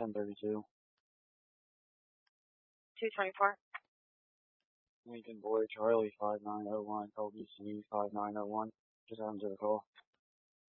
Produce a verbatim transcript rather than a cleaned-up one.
ten thirty-two. two twenty-four. Lincoln Boy, Charlie five nine oh one, L B C five nine oh one. Just having to the call.